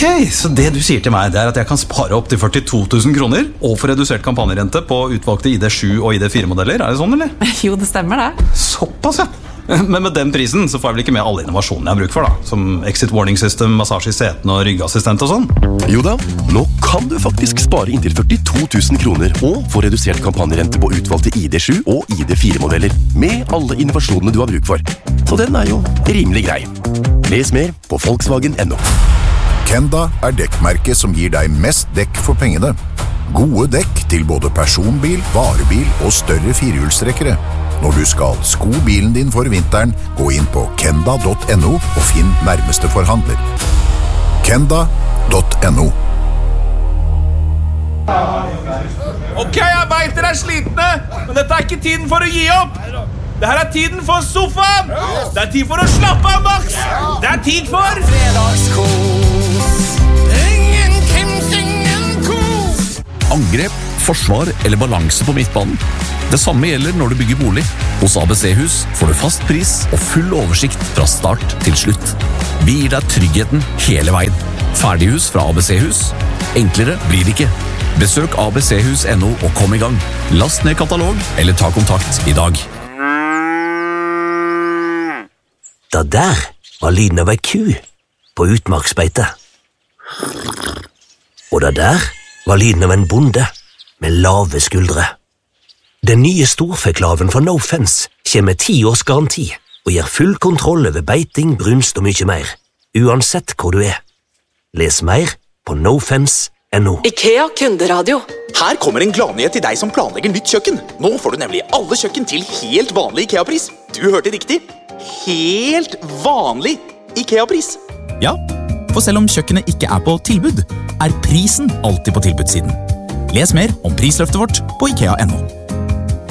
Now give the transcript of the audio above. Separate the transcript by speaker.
Speaker 1: Ok, så det du sier til meg, det at jeg kan spare opp til 42 000 kroner og få redusert kampanjerente på utvalgte ID7 og ID4-modeller, det sånn, eller?
Speaker 2: Jo, det stemmer det.
Speaker 1: Såpass, ja. Men med den prisen så får jeg vel ikke med alle innovasjonene jeg har bruk for da, som exit warning system, massasje i setene og ryggassistent og sånn.
Speaker 3: Jo da, nå kan du faktisk spare inntil 42 000 kroner og få redusert kampanjerente på utvalgte ID7 og ID4-modeller med alle innovasjonene du har bruk for. Så den jo rimelig grei. Les mer på Volkswagen.no.
Speaker 4: Kenda dekkmerket som gir deg mest dekk for pengene. Gode dekk til både personbil, varebil og større firehjulstrekkere. Når du skal sko bilen din for vinteren, gå inn på kenda.no og finn nærmeste forhandler. Kenda.no.
Speaker 5: Ok, jeg vet dere slitne, men dette ikke tiden for å gi opp. Dette tiden for sofaen. Det tid for å slappe av, Max. Det tid for fredagskos. Ingen Kims, ingen kos.
Speaker 6: Angrep, forsvar eller balanse på midtbanen. Det samme gjelder når du bygger bolig. Hos ABC-hus får du fast pris og full oversikt fra start til slutt. Vi gir deg tryggheten hele veien. Ferdighus fra ABC-hus. Enklere blir det ikke. Besøk abchus.no og kom i gang. Last ned katalog eller ta kontakt i dag.
Speaker 7: Det der var lyden av ei ku på utmarksbeite. Og det der var lyden av en bonde med lave skuldre. Den nye storfeklaven fra No Fence kommer med 10 års garanti og gir full kontroll over beiting, brunst og mye mer, uansett hvor du Les mer på nofence.no.
Speaker 8: IKEA kunderadio.
Speaker 9: Her kommer en gladnyhet til deg som planlegger nytt kjøkken. Nå får du nemlig alle kjøkken til helt vanlig IKEA-pris. Du hørte riktig. Helt vanlig IKEA-pris.
Speaker 10: Ja, for selv om kjøkkenet ikke på tilbud, prisen alltid på tilbudssiden. Les mer om prisløftet vårt på IKEA.no.